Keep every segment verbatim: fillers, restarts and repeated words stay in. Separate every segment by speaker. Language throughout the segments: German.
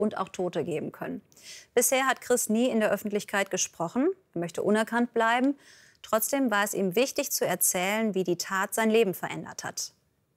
Speaker 1: und auch Tote geben können. Bisher hat Chris nie in der Öffentlichkeit gesprochen. Er möchte unerkannt bleiben. Trotzdem war es ihm wichtig zu erzählen, wie die Tat sein Leben verändert hat.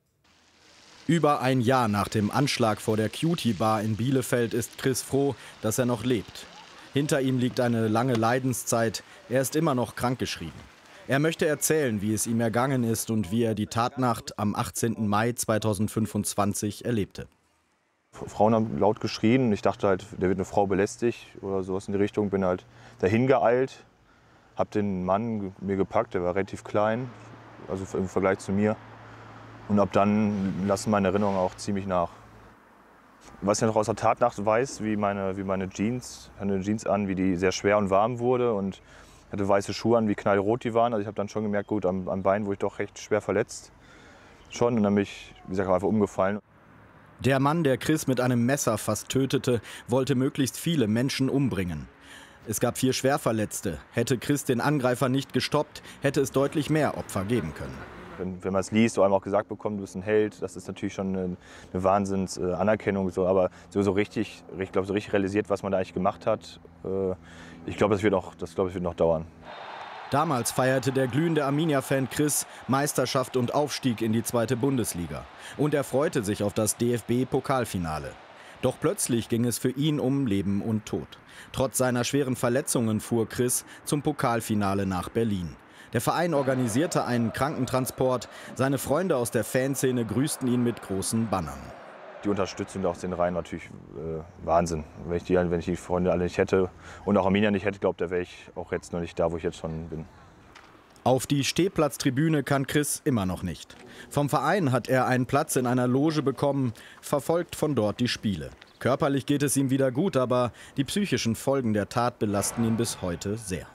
Speaker 2: Über ein Jahr nach dem Anschlag vor der Cutie Bar in Bielefeld ist Chris froh, dass er noch lebt. Hinter ihm liegt eine lange Leidenszeit. Er ist immer noch krankgeschrieben. Er möchte erzählen, wie es ihm ergangen ist und wie er die Tatnacht am achtzehnten Mai zweitausendfünfundzwanzig erlebte.
Speaker 3: Frauen haben laut geschrien. Ich dachte halt, der wird eine Frau belästigt oder sowas in die Richtung. Bin halt dahin geeilt, habe den Mann mir gepackt. Der war relativ klein, also im Vergleich zu mir. Und ab dann lassen meine Erinnerungen auch ziemlich nach. Was ich noch aus der Tatnacht weiß, wie meine, wie meine Jeans, meine Jeans an, wie die sehr schwer und warm wurde und hatte weiße Schuhe an, wie knallrot die waren. Also ich habe dann schon gemerkt, gut, am, am Bein wurde ich doch recht schwer verletzt. Schon und dann bin ich, wie gesagt, einfach umgefallen.
Speaker 2: Der Mann, der Chris mit einem Messer fast tötete, wollte möglichst viele Menschen umbringen. Es gab vier Schwerverletzte. Hätte Chris den Angreifer nicht gestoppt, hätte es deutlich mehr Opfer geben können.
Speaker 3: Wenn, wenn man es liest, oder einem auch gesagt bekommt, du bist ein Held, das ist natürlich schon eine, eine Wahnsinns-Anerkennung. So, aber so, so, richtig, ich glaube, so richtig realisiert, was man da eigentlich gemacht hat, äh, ich glaube, das wird noch, das, glaub, das wird noch dauern.
Speaker 2: Damals feierte der glühende Arminia-Fan Chris Meisterschaft und Aufstieg in die zweite Bundesliga. Und er freute sich auf das D F B-Pokalfinale. Doch plötzlich ging es für ihn um Leben und Tod. Trotz seiner schweren Verletzungen fuhr Chris zum Pokalfinale nach Berlin. Der Verein organisierte einen Krankentransport. Seine Freunde aus der Fanszene grüßten ihn mit großen Bannern.
Speaker 3: Die Unterstützung aus den Reihen natürlich äh, Wahnsinn. Wenn ich, die, wenn ich die Freunde alle nicht hätte und auch Arminia nicht hätte, glaube da wäre ich auch jetzt noch nicht da, wo ich jetzt schon bin.
Speaker 2: Auf die Stehplatztribüne kann Chris immer noch nicht. Vom Verein hat er einen Platz in einer Loge bekommen, verfolgt von dort die Spiele. Körperlich geht es ihm wieder gut, aber die psychischen Folgen der Tat belasten ihn bis heute sehr.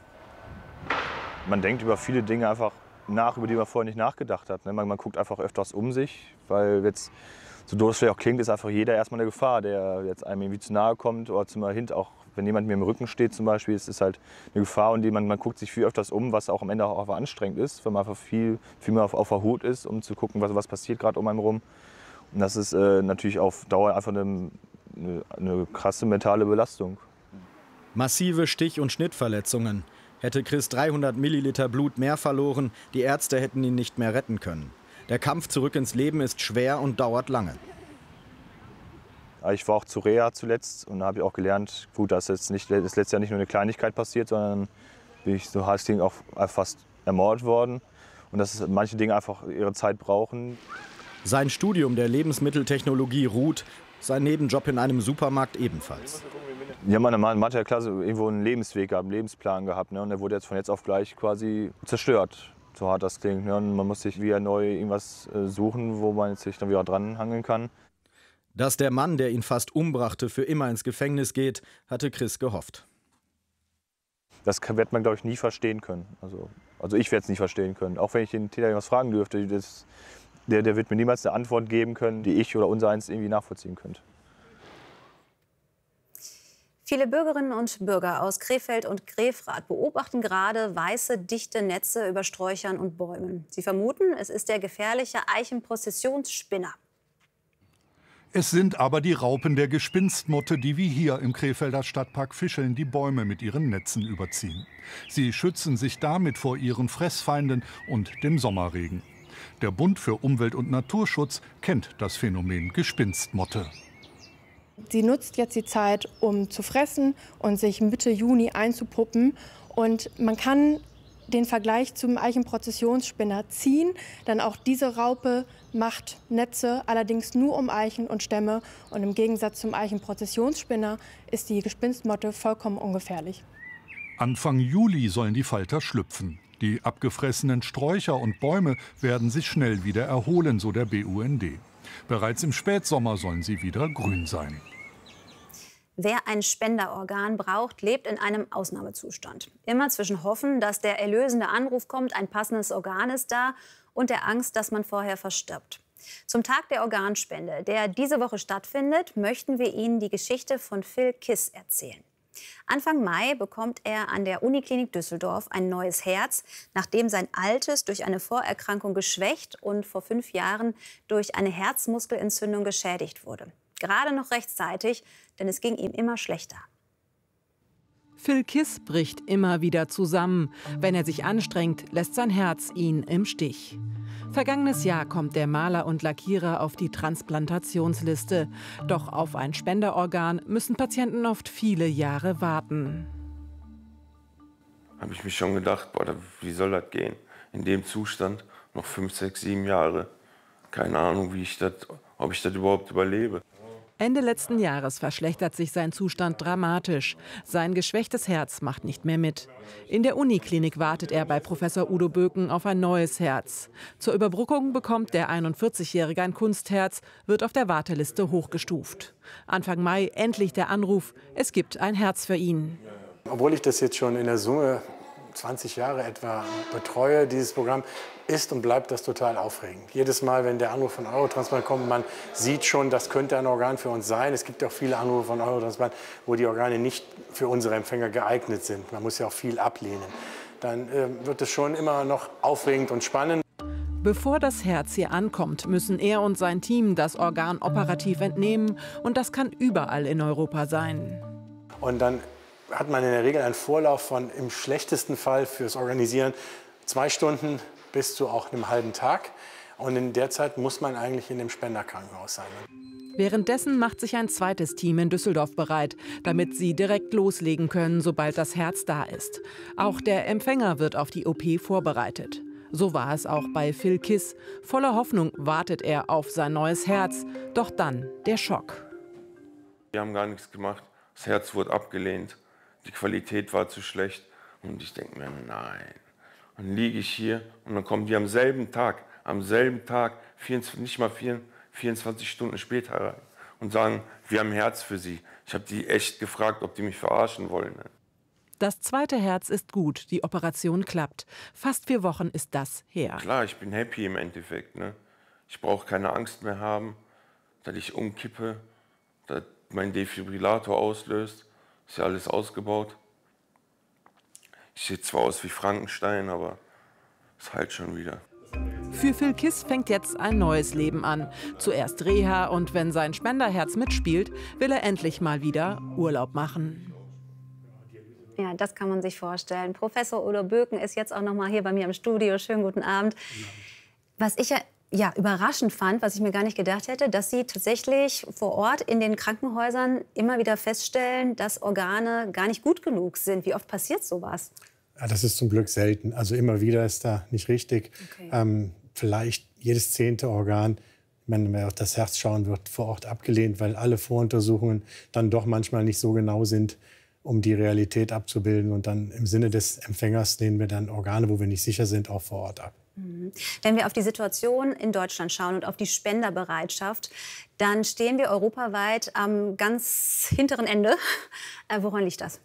Speaker 3: Man denkt über viele Dinge einfach nach, über die man vorher nicht nachgedacht hat. Man, man guckt einfach öfters um sich, weil jetzt, so doof es vielleicht auch klingt, ist einfach jeder erstmal eine Gefahr, der jetzt einem irgendwie zu nahe kommt oder zum Hint, auch wenn jemand mir im Rücken steht zum Beispiel, es ist halt eine Gefahr und die man, man guckt sich viel öfters um, was auch am Ende auch einfach anstrengend ist, weil man einfach viel, viel mehr auf, auf der Hut ist, um zu gucken, was, was passiert gerade um einen rum. Und das ist äh, natürlich auf Dauer einfach eine, eine, eine krasse mentale Belastung.
Speaker 2: Massive Stich- und Schnittverletzungen. Hätte Chris dreihundert Milliliter Blut mehr verloren, die Ärzte hätten ihn nicht mehr retten können. Der Kampf zurück ins Leben ist schwer und dauert lange.
Speaker 3: Ich war auch zu Reha zuletzt und da habe ich auch gelernt, gut, dass jetzt nicht, das letztes Jahr nicht nur eine Kleinigkeit passiert, sondern bin ich so hart auch fast ermordet worden. Und dass manche Dinge einfach ihre Zeit brauchen.
Speaker 2: Sein Studium der Lebensmitteltechnologie ruht, sein Nebenjob in einem Supermarkt ebenfalls.
Speaker 3: Wir haben in der Mathe-Klasse irgendwo einen Lebensweg gehabt, einen Lebensplan gehabt. Ne? Und der wurde jetzt von jetzt auf gleich quasi zerstört, so hart das klingt. Ne? Und man muss sich wieder neu irgendwas suchen, wo man sich dann wieder dranhangeln kann.
Speaker 2: Dass der Mann, der ihn fast umbrachte, für immer ins Gefängnis geht, hatte Chris gehofft.
Speaker 3: Das wird man, glaube ich, nie verstehen können. Also, also ich werde es nicht verstehen können. Auch wenn ich den Täter irgendwas fragen dürfte, das, der, der wird mir niemals eine Antwort geben können, die ich oder unser eins irgendwie nachvollziehen könnte.
Speaker 1: Viele Bürgerinnen und Bürger aus Krefeld und Grefrath beobachten gerade weiße, dichte Netze über Sträuchern und Bäumen. Sie vermuten, es ist der gefährliche Eichenprozessionsspinner.
Speaker 4: Es sind aber die Raupen der Gespinstmotte, die wie hier im Krefelder Stadtpark Fischeln die Bäume mit ihren Netzen überziehen. Sie schützen sich damit vor ihren Fressfeinden und dem Sommerregen. Der Bund für Umwelt- und Naturschutz kennt das Phänomen Gespinstmotte.
Speaker 5: Sie nutzt jetzt die Zeit, um zu fressen und sich Mitte Juni einzupuppen. Und man kann den Vergleich zum Eichenprozessionsspinner ziehen, denn auch diese Raupe macht Netze, allerdings nur um Eichen und Stämme. Und im Gegensatz zum Eichenprozessionsspinner ist die Gespinstmotte vollkommen ungefährlich.
Speaker 4: Anfang Juli sollen die Falter schlüpfen. Die abgefressenen Sträucher und Bäume werden sich schnell wieder erholen, so der B U N D. Bereits im Spätsommer sollen sie wieder grün sein.
Speaker 1: Wer ein Spenderorgan braucht, lebt in einem Ausnahmezustand. Immer zwischen Hoffen, dass der erlösende Anruf kommt, ein passendes Organ ist da, und der Angst, dass man vorher verstirbt. Zum Tag der Organspende, der diese Woche stattfindet, möchten wir Ihnen die Geschichte von Phil Kiss erzählen. Anfang Mai bekommt er an der Uniklinik Düsseldorf ein neues Herz, nachdem sein altes durch eine Vorerkrankung geschwächt und vor fünf Jahren durch eine Herzmuskelentzündung geschädigt wurde. Gerade noch rechtzeitig, denn es ging ihm immer schlechter.
Speaker 6: Phil Kiss bricht immer wieder zusammen. Wenn er sich anstrengt, lässt sein Herz ihn im Stich. Vergangenes Jahr kommt der Maler und Lackierer auf die Transplantationsliste. Doch auf ein Spenderorgan müssen Patienten oft viele Jahre warten.
Speaker 7: Habe ich mich schon gedacht, boah, wie soll das gehen? In dem Zustand noch fünf, sechs, sieben Jahre. Keine Ahnung, wie ich das, ob ich das überhaupt überlebe.
Speaker 6: Ende letzten Jahres verschlechtert sich sein Zustand dramatisch. Sein geschwächtes Herz macht nicht mehr mit. In der Uniklinik wartet er bei Professor Udo Böken auf ein neues Herz. Zur Überbrückung bekommt der einundvierzigjährige ein Kunstherz, wird auf der Warteliste hochgestuft. Anfang Mai endlich der Anruf, es gibt ein Herz für ihn.
Speaker 8: Obwohl ich das jetzt schon in der Summe zwanzig Jahre etwa betreue, dieses Programm, ist und bleibt das total aufregend. Jedes Mal, wenn der Anruf von Eurotransplant kommt, man sieht schon, das könnte ein Organ für uns sein. Es gibt auch viele Anrufe von Eurotransplant, wo die Organe nicht für unsere Empfänger geeignet sind. Man muss ja auch viel ablehnen. Dann äh, wird es schon immer noch aufregend und spannend.
Speaker 6: Bevor das Herz hier ankommt, müssen er und sein Team das Organ operativ entnehmen. Und das kann überall in Europa sein.
Speaker 8: Und dann hat man in der Regel einen Vorlauf von im schlechtesten Fall fürs Organisieren zwei Stunden bis zu auch einem halben Tag. Und in der Zeit muss man eigentlich in dem Spenderkrankenhaus sein.
Speaker 6: Währenddessen macht sich ein zweites Team in Düsseldorf bereit, damit sie direkt loslegen können, sobald das Herz da ist. Auch der Empfänger wird auf die O P vorbereitet. So war es auch bei Phil Kiss. Voller Hoffnung wartet er auf sein neues Herz. Doch dann der Schock.
Speaker 7: Wir haben gar nichts gemacht. Das Herz wurde abgelehnt. Die Qualität war zu schlecht. Und ich denke mir, nein. Dann liege ich hier und dann kommen die am selben Tag, am selben Tag, vierundzwanzig, nicht mal vierundzwanzig Stunden später rein und sagen, wir haben ein Herz für Sie. Ich habe die echt gefragt, ob die mich verarschen wollen.
Speaker 6: Das zweite Herz ist gut, die Operation klappt. Fast vier Wochen ist das her.
Speaker 7: Klar, ich bin happy im Endeffekt. Ne? Ich brauche keine Angst mehr haben, dass ich umkippe, dass mein Defibrillator auslöst. Ist ja alles ausgebaut. Ich sehe zwar aus wie Frankenstein, aber es heilt schon wieder.
Speaker 6: Für Phil Kiss fängt jetzt ein neues Leben an. Zuerst Reha und wenn sein Spenderherz mitspielt, will er endlich mal wieder Urlaub machen.
Speaker 1: Ja, das kann man sich vorstellen. Professor Udo Böken ist jetzt auch noch mal hier bei mir im Studio. Schönen guten Abend. Was ich ja, ja überraschend fand, was ich mir gar nicht gedacht hätte, dass Sie tatsächlich vor Ort in den Krankenhäusern immer wieder feststellen, dass Organe gar nicht gut genug sind. Wie oft passiert sowas?
Speaker 8: Ja, das ist zum Glück selten. Also immer wieder ist da nicht richtig. Okay. Ähm, vielleicht jedes zehnte Organ, wenn man auf das Herz schauen wird, vor Ort abgelehnt, weil alle Voruntersuchungen dann doch manchmal nicht so genau sind, um die Realität abzubilden. Und dann im Sinne des Empfängers lehnen wir dann Organe, wo wir nicht sicher sind, auch vor Ort ab.
Speaker 1: Mhm. Wenn wir auf die Situation in Deutschland schauen und auf die Spenderbereitschaft, dann stehen wir europaweit am ganz hinteren Ende. Äh, woran liegt das?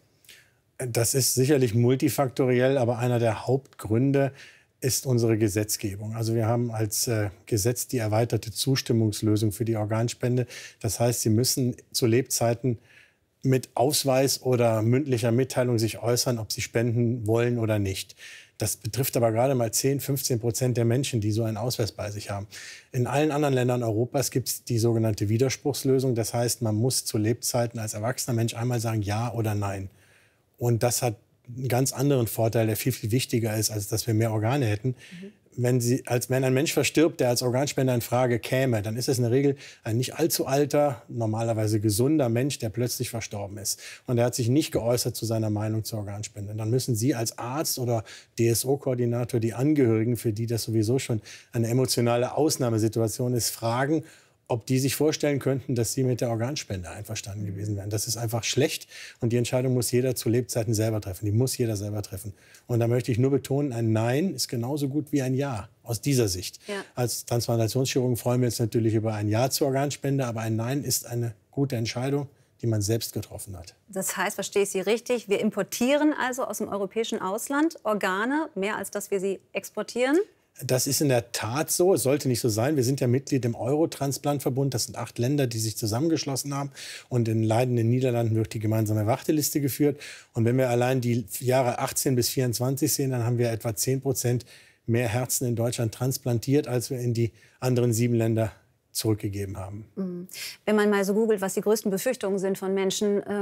Speaker 8: Das ist sicherlich multifaktoriell, aber einer der Hauptgründe ist unsere Gesetzgebung. Also wir haben als äh, Gesetz die erweiterte Zustimmungslösung für die Organspende. Das heißt, Sie müssen zu Lebzeiten mit Ausweis oder mündlicher Mitteilung sich äußern, ob Sie spenden wollen oder nicht. Das betrifft aber gerade mal zehn, fünfzehn Prozent der Menschen, die so einen Ausweis bei sich haben. In allen anderen Ländern Europas gibt es die sogenannte Widerspruchslösung. Das heißt, man muss zu Lebzeiten als erwachsener Mensch einmal sagen Ja oder Nein. Und das hat einen ganz anderen Vorteil, der viel, viel wichtiger ist, als dass wir mehr Organe hätten. Mhm. Wenn, Sie, als, wenn ein Mensch verstirbt, der als Organspender in Frage käme, dann ist es in der Regel ein nicht allzu alter, normalerweise gesunder Mensch, der plötzlich verstorben ist. Und er hat sich nicht geäußert zu seiner Meinung zur Organspende. Dann müssen Sie als Arzt oder D S O-Koordinator die Angehörigen, für die das sowieso schon eine emotionale Ausnahmesituation ist, fragen, ob die sich vorstellen könnten, dass sie mit der Organspende einverstanden gewesen wären. Das ist einfach schlecht und die Entscheidung muss jeder zu Lebzeiten selber treffen. Die muss jeder selber treffen. Und da möchte ich nur betonen, ein Nein ist genauso gut wie ein Ja aus dieser Sicht. Ja. Als Transplantationschirurgen freuen wir uns natürlich über ein Ja zur Organspende, aber ein Nein ist eine gute Entscheidung, die man selbst getroffen hat.
Speaker 1: Das heißt, verstehe ich Sie richtig, wir importieren also aus dem europäischen Ausland Organe, mehr als dass wir sie exportieren?
Speaker 8: Das ist in der Tat so. Es sollte nicht so sein. Wir sind ja Mitglied im Eurotransplant-Verbund. Das sind acht Länder, die sich zusammengeschlossen haben. Und in Leiden, in den Niederlanden, wird die gemeinsame Warteliste geführt. Und wenn wir allein die Jahre achtzehn bis vierundzwanzig sehen, dann haben wir etwa zehn Prozent mehr Herzen in Deutschland transplantiert, als wir in die anderen sieben Länder zurückgegeben haben.
Speaker 1: Wenn man mal so googelt, was die größten Befürchtungen sind von Menschen,